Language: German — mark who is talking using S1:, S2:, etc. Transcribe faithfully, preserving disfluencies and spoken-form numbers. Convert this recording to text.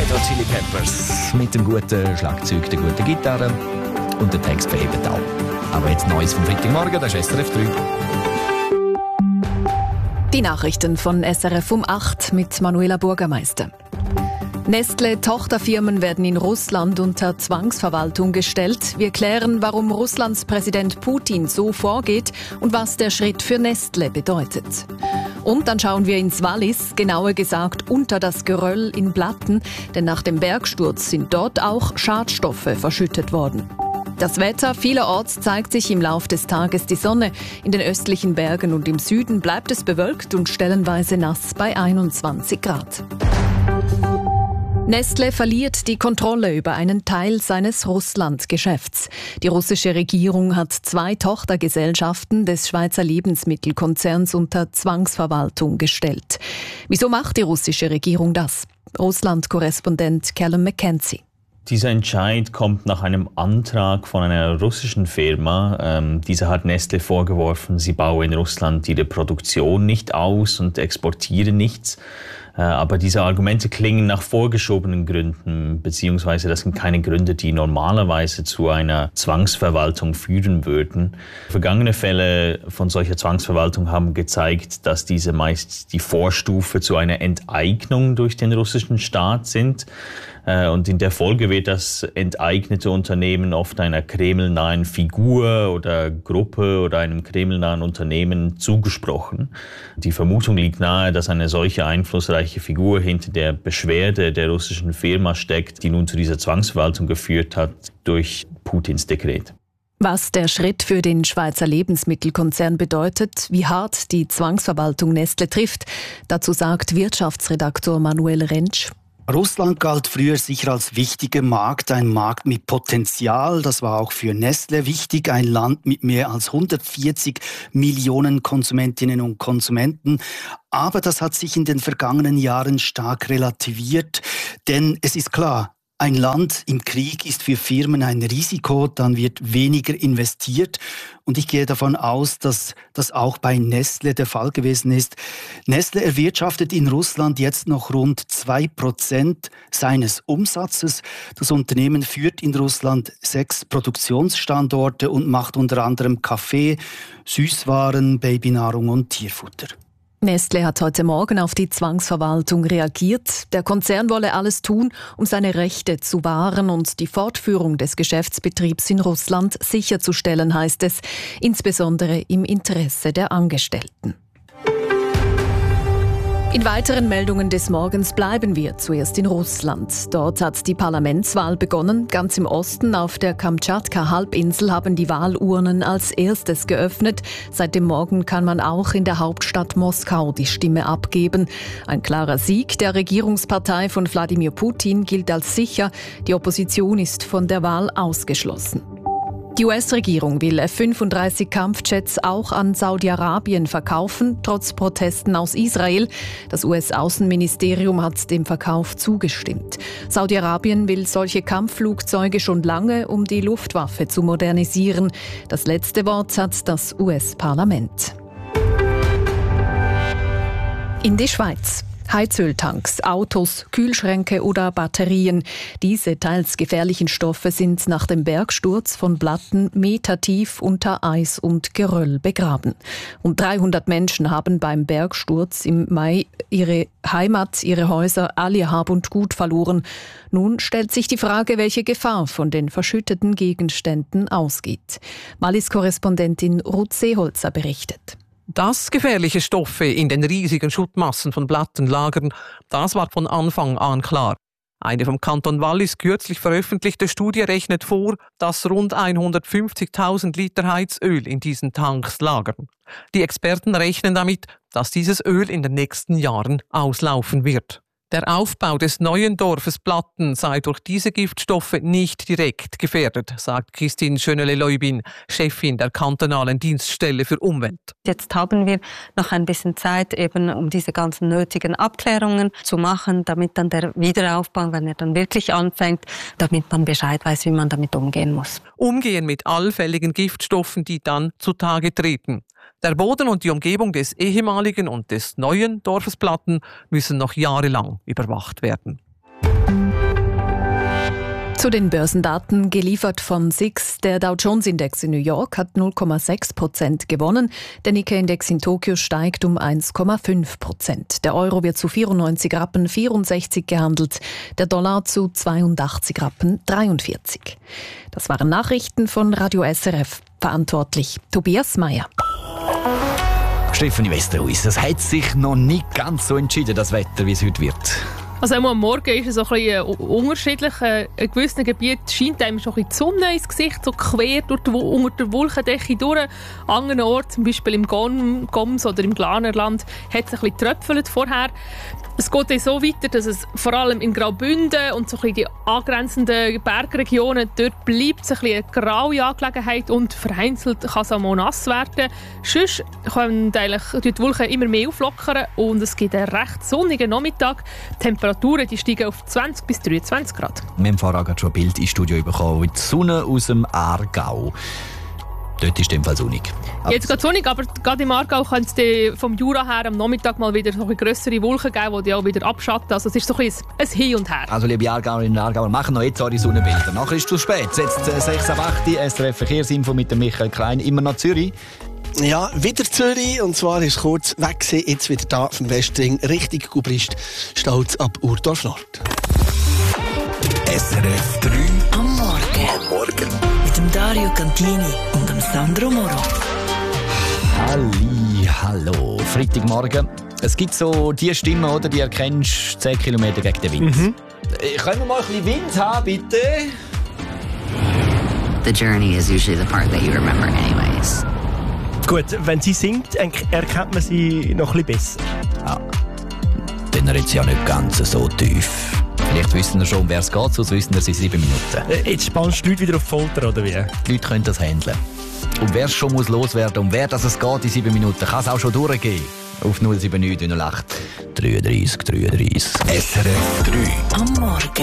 S1: Red Hot Chili Peppers. Mit dem guten Schlagzeug, der guten Gitarre und der Text verhebt auch. Aber jetzt Neues vom Freitagmorgen, das ist S R F drei.
S2: Die Nachrichten von S R F um acht mit Manuela Bürgermeister. Nestle-Tochterfirmen werden in Russland unter Zwangsverwaltung gestellt. Wir klären, warum Russlands Präsident Putin so vorgeht und was der Schritt für Nestle bedeutet. Und dann schauen wir ins Wallis, genauer gesagt unter das Geröll in Blatten, denn nach dem Bergsturz sind dort auch Schadstoffe verschüttet worden. Das Wetter vielerorts zeigt sich im Lauf des Tages die Sonne. In den östlichen Bergen und im Süden bleibt es bewölkt und stellenweise nass bei einundzwanzig Grad. Nestle verliert die Kontrolle über einen Teil seines Russland-Geschäfts. Die russische Regierung hat zwei Tochtergesellschaften des Schweizer Lebensmittelkonzerns unter Zwangsverwaltung gestellt. Wieso macht die russische Regierung das? Russland-Korrespondent Callum McKenzie.
S3: Dieser Entscheid kommt nach einem Antrag von einer russischen Firma. Ähm, diese hat Nestle vorgeworfen, sie baue in Russland ihre Produktion nicht aus und exportiere nichts. Äh, aber diese Argumente klingen nach vorgeschobenen Gründen, beziehungsweise das sind keine Gründe, die normalerweise zu einer Zwangsverwaltung führen würden. Vergangene Fälle von solcher Zwangsverwaltung haben gezeigt, dass diese meist die Vorstufe zu einer Enteignung durch den russischen Staat sind. Und in der Folge wird das enteignete Unternehmen oft einer kremlnahen Figur oder Gruppe oder einem kremlnahen Unternehmen zugesprochen. Die Vermutung liegt nahe, dass eine solche einflussreiche Figur hinter der Beschwerde der russischen Firma steckt, die nun zu dieser Zwangsverwaltung geführt hat durch Putins Dekret.
S2: Was der Schritt für den Schweizer Lebensmittelkonzern bedeutet, wie hart die Zwangsverwaltung Nestle trifft, dazu sagt Wirtschaftsredaktor Manuel Rentsch.
S4: Russland galt früher sicher als wichtiger Markt, ein Markt mit Potenzial. Das war auch für Nestle wichtig, ein Land mit mehr als hundertvierzig Millionen Konsumentinnen und Konsumenten. Aber das hat sich in den vergangenen Jahren stark relativiert, denn es ist klar, ein Land im Krieg ist für Firmen ein Risiko, dann wird weniger investiert. Und ich gehe davon aus, dass das auch bei Nestle der Fall gewesen ist. Nestle erwirtschaftet in Russland jetzt noch rund zwei Prozent seines Umsatzes. Das Unternehmen führt in Russland sechs Produktionsstandorte und macht unter anderem Kaffee, Süßwaren, Babynahrung und Tierfutter.
S2: Nestle hat heute Morgen auf die Zwangsverwaltung reagiert. Der Konzern wolle alles tun, um seine Rechte zu wahren und die Fortführung des Geschäftsbetriebs in Russland sicherzustellen, heißt es, insbesondere im Interesse der Angestellten. In weiteren Meldungen des Morgens bleiben wir zuerst in Russland. Dort hat die Parlamentswahl begonnen. Ganz im Osten auf der Kamtschatka-Halbinsel haben die Wahlurnen als erstes geöffnet. Seit dem Morgen kann man auch in der Hauptstadt Moskau die Stimme abgeben. Ein klarer Sieg der Regierungspartei von Wladimir Putin gilt als sicher. Die Opposition ist von der Wahl ausgeschlossen. Die U S-Regierung will F fünfunddreißig Kampfjets auch an Saudi-Arabien verkaufen, trotz Protesten aus Israel. Das U S-Außenministerium hat dem Verkauf zugestimmt. Saudi-Arabien will solche Kampfflugzeuge schon lange, um die Luftwaffe zu modernisieren. Das letzte Wort hat das U S-Parlament. In die Schweiz. Heizöltanks, Autos, Kühlschränke oder Batterien. Diese teils gefährlichen Stoffe sind nach dem Bergsturz von Blatten metertief unter Eis und Geröll begraben. Rund dreihundert Menschen haben beim Bergsturz im Mai ihre Heimat, ihre Häuser, all ihr Hab und Gut verloren. Nun stellt sich die Frage, welche Gefahr von den verschütteten Gegenständen ausgeht. Wallis-Korrespondentin Ruth Seeholzer berichtet.
S5: Dass gefährliche Stoffe in den riesigen Schuttmassen von Blatten lagern, das war von Anfang an klar. Eine vom Kanton Wallis kürzlich veröffentlichte Studie rechnet vor, dass rund hundertfünfzigtausend Liter Heizöl in diesen Tanks lagern. Die Experten rechnen damit, dass dieses Öl in den nächsten Jahren auslaufen wird. Der Aufbau des neuen Dorfes Blatten sei durch diese Giftstoffe nicht direkt gefährdet, sagt Christine Schönele-Leubin, Chefin der kantonalen Dienststelle für Umwelt.
S6: Jetzt haben wir noch ein bisschen Zeit, eben um diese ganzen nötigen Abklärungen zu machen, damit dann der Wiederaufbau, wenn er dann wirklich anfängt, damit man Bescheid weiß, wie man damit umgehen muss.
S5: Umgehen mit allfälligen Giftstoffen, die dann zutage treten. Der Boden und die Umgebung des ehemaligen und des neuen Dorfes Blatten müssen noch jahrelang überwacht werden.
S2: Zu den Börsendaten geliefert von S I X. Der Dow Jones Index in New York hat null Komma sechs Prozent gewonnen. Der Nikkei-Index in Tokio steigt um eins Komma fünf Prozent. Der Euro wird zu vierundneunzig Rappen vierundsechzig gehandelt. Der Dollar zu zweiundachtzig Rappen dreiundvierzig. Das waren Nachrichten von Radio S R F. Verantwortlich Tobias Meyer.
S1: Stefanie Westerhuis, es hat sich noch nicht ganz so entschieden, das Wetter, wie es heute wird.
S7: Also am Morgen ist es so ein bisschen unterschiedlich. In gewissen Gebieten scheint einem schon ein bisschen die Sonne ins Gesicht, so quer durch die, unter der Wolkendecke durch. An anderen Orten, zum Beispiel im Goms oder im Glanerland, hat es ein bisschen getröpfelt vorher. Es geht dann so weiter, dass es vor allem in Graubünden und so ein bisschen die angrenzenden Bergregionen, dort bleibt es ein bisschen eine graue Angelegenheit und vereinzelt kann es auch mal nass werden. Sonst können eigentlich die Wolken immer mehr auflockern und es gibt einen recht sonnigen Nachmittag. Die Temperaturen die steigen auf zwanzig bis dreiundzwanzig Grad.
S1: Wir haben vorher gerade schon ein Bild ins Studio bekommen, die Sonne aus dem Aargau. Dort ist es in dem Fall sonnig. Aber
S7: Jetzt geht sonnig, aber gerade im Aargau kann es vom Jura her am Nachmittag mal wieder so grössere Wolken geben, die die auch wieder abschatten. Also es ist so ein, ein Hin und Her.
S1: Also liebe Aargauerinnen und Aargauer, machen noch jetzt eure Sonnenbilder. Nachher ist es zu spät. Jetzt äh, sechs ab acht S R F Verkehrsinfo mit dem Michael Klein. Immer noch Zürich.
S8: Ja, wieder Zürich. Und zwar ist kurz weg gewesen, jetzt wieder da vom Westring Richtung Gubrist, Stauz ab Urdorf Nord.
S9: S R F drei am Morgen. Am Morgen. Mit dem Dario Cantini und dem Sandro Moro.
S1: Halli, hallo. Freitagmorgen. Es gibt so die Stimme, oder, die erkennst zehn Kilometer gegen den Wind. Mhm. Können wir mal ein bisschen Wind haben, bitte?
S10: The journey is usually the part that you remember anyways.
S11: Gut, wenn sie singt, erkennt man sie noch ein bisschen besser.
S1: Ja. Dann redet sie ja nicht ganz so tief. Vielleicht wissen wir schon, wer es geht, sonst wissen wir es in sieben Minuten.
S11: Jetzt spannst du die Leute wieder auf Folter, oder wie?
S1: Die Leute können das handeln. Und wer es schon muss loswerden, um wer das es geht in sieben Minuten, kann es auch schon durchgehen. Auf null sieben neun null acht dreiunddreißig dreiunddreißig.
S9: S R F drei am Morgen.